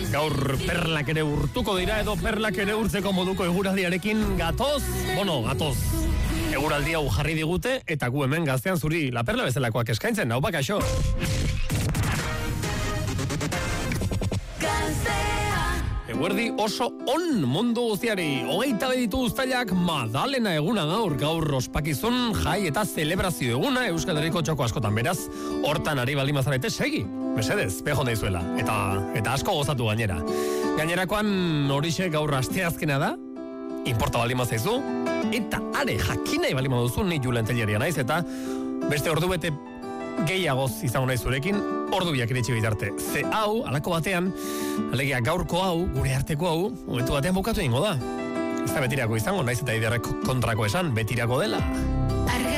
Gaur perlak ere urtuko dira edo perlak ere urtzeko moduko eguraldiarekin gatoz. Eguraldi hau jarri digute eta gu hemen Gaztean Zuri la perla bezalakoak eskaintzen, hau bakaixo. Eguerdi oso on mundu guztiari. 22 ditu uztailak Madalena eguna gaur ospakizun jai eta zelebrazio eguna Euskal Herriko txoko askotan, beraz hortan ari baldin bazarete segi. Mesedez, pejo naizuela eta asko gozatu gainera. Gainerakoan horixe gaur asteazkena da. Inporta baldin bazaizu eta are jakinai baldin baduzu ni Julen Telleria naiz eta beste ordu bete gehiagoz izango naiz zurekin, ordu biak iritsi bitarte. Ze hau, alako batean, alegia gaurko hau, gure arteko hau, momentu batean bukatu egingo da. Ez da betirako izango, naiz eta iderrek kontrako esan, betirako dela.